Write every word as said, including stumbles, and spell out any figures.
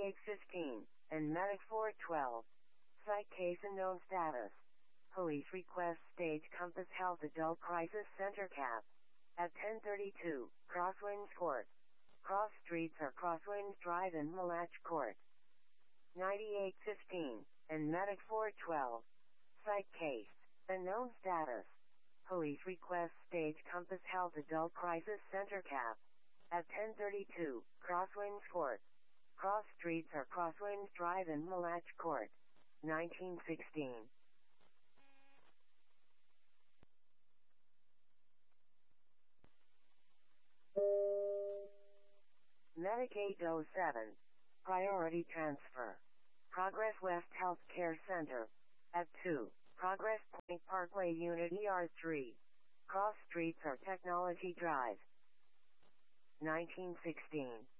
ninety-eight fifteen, and Medic four twelve. Site case unknown status. Police request stage Compass Health Adult Crisis Center cap. At ten thirty-two, Crosswinds Court. Cross streets are Crosswinds Drive and Malach Court. ninety-eight fifteen, and Medic four twelve. Site case. Unknown status. Police request stage Compass Health Adult Crisis Center cap. At ten thirty-two, Crosswinds Court. Cross streets are Crosswinds Drive and Malach Court. nineteen sixteen. Medic eight oh seven. Priority transfer. Progress West Health Care Center. At two, Progress Point Parkway Unit E R three. Cross streets are Technology Drive. nineteen sixteen.